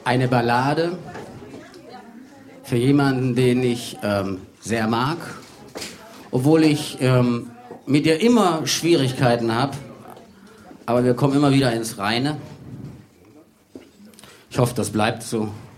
Eine Ballade für jemanden, den ich sehr mag, obwohl ich mit ihr immer Schwierigkeiten habe, aber wir kommen immer wieder ins Reine. Ich hoffe, das bleibt so.